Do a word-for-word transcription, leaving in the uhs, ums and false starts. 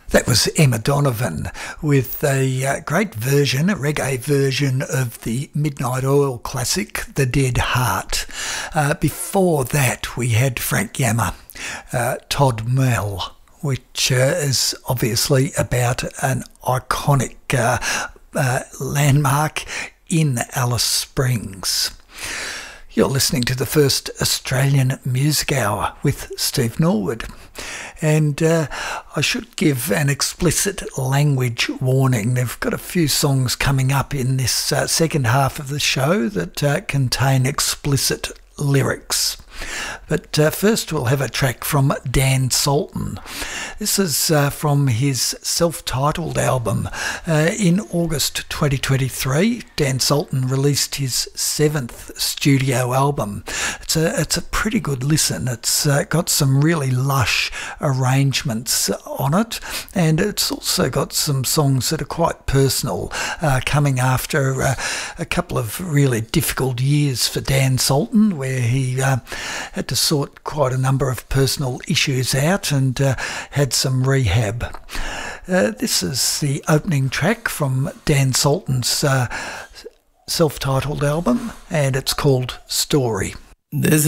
That was Emma Donovan with a uh, great version, a reggae version of the Midnight Oil classic, The Dead Heart. Uh, before that, we had Frank Yammer, uh, Todd Mel, which uh, is obviously about an iconic uh, uh, landmark in Alice Springs. You're listening to the first Australian Music Hour with Steve Norwood. And uh, I should give an explicit language warning. They've got a few songs coming up in this uh, second half of the show that uh, contain explicit lyrics. But uh, first we'll have a track from Dan Sultan. This is uh, from his self-titled album. Uh, in August twenty twenty-three, Dan Sultan released his seventh studio album. It's a, it's a pretty good listen. It's uh, got some really lush arrangements on it, and it's also got some songs that are quite personal, uh, coming after uh, a couple of really difficult years for Dan Sultan, where he uh, had to sort quite a number of personal issues out and uh, had some rehab. Uh, this is the opening track from Dan Sultan's uh, self-titled album, and it's called Story. There's